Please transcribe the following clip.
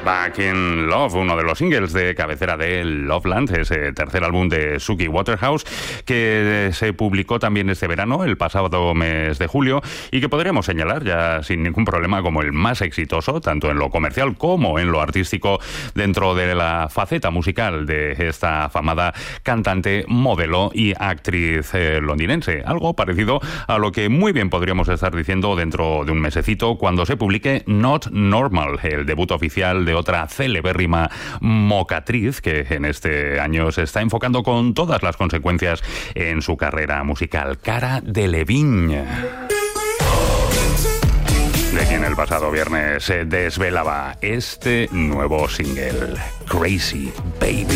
Back in Love, uno de los singles de cabecera de Loveland, ese tercer álbum de Suki Waterhouse, que se publicó también este verano, el pasado mes de julio, y que podríamos señalar ya sin ningún problema como el más exitoso, tanto en lo comercial como en lo artístico, dentro de la faceta musical de esta afamada cantante, modelo y actriz londinense. Algo parecido a lo que muy bien podríamos estar diciendo dentro de un mesecito, cuando se publique Not Normal, el debut oficial de otra celebérrima mocatriz que en este año se está enfocando con todas las consecuencias en su carrera musical, Cara Delevingne, de quien el pasado viernes se desvelaba este nuevo single, Crazy Baby.